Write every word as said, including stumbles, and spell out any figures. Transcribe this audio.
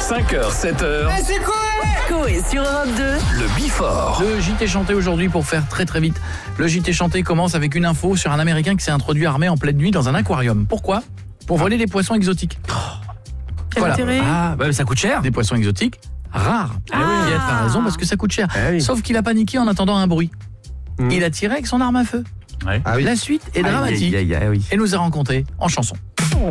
cinq heures, sept heures. Ah, c'est quoi? Coé sur Europe deux. Le Bifort. Le J T chanté aujourd'hui pour faire très très vite. Le J T chanté commence avec une info sur un Américain qui s'est introduit armé en pleine nuit dans un aquarium. Pourquoi? Pour voler des poissons exotiques. Quel Voilà. intérêt? Ah, bah ça coûte cher. Des poissons exotiques rares. Ah oui. Il a raison parce que ça coûte cher. Ah oui. Sauf qu'il a paniqué en attendant un bruit. Mmh. Il a tiré avec son arme à feu. Ah oui. La suite est Aïe, dramatique aïe, aïe, aïe, oui. et nous a rencontrés en chanson.